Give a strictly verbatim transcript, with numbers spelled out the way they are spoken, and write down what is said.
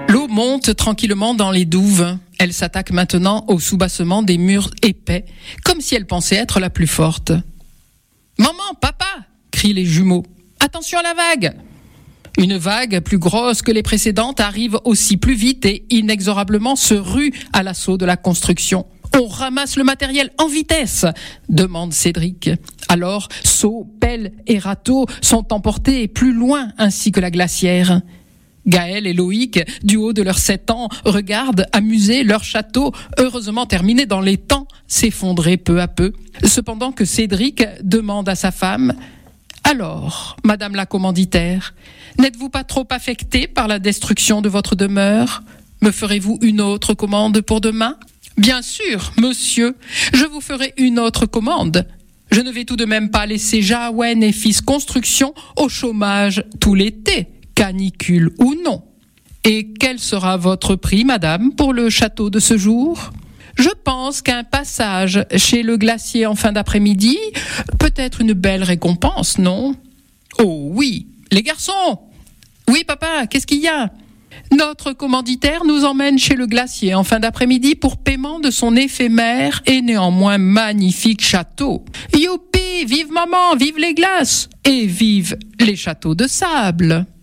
L'eau monte tranquillement dans les douves. Elle s'attaque maintenant au soubassement des murs épais, comme si elle pensait être la plus forte. « Maman, papa !» crient les jumeaux. « Attention à la vague !» Une vague plus grosse que les précédentes arrive aussi plus vite et inexorablement se rue à l'assaut de la construction. « On ramasse le matériel en vitesse !» demande Cédric. Alors, seaux, pelles et râteaux sont emportés plus loin ainsi que la glacière. Gaël et Loïc, du haut de leurs sept ans, regardent amusés leur château, heureusement terminé dans les temps, s'effondrer peu à peu. Cependant que Cédric demande à sa femme « Alors, madame la commanditaire, n'êtes-vous pas trop affectée par la destruction de votre demeure ? Me ferez-vous une autre commande pour demain ? » « Bien sûr, monsieur, je vous ferai une autre commande. Je ne vais tout de même pas laisser Jahouen et Fils Construction au chômage tout l'été, canicule ou non. Et quel sera votre prix, madame, pour le château de ce jour ? Je pense qu'un passage chez le glacier en fin d'après-midi peut être une belle récompense, non ? Oh oui, les garçons ! Oui, papa, qu'est-ce qu'il y a ? Notre commanditaire nous emmène chez le glacier en fin d'après-midi pour paiement de son éphémère et néanmoins magnifique château. Youpi, vive maman, vive les glaces et vive les châteaux de sable.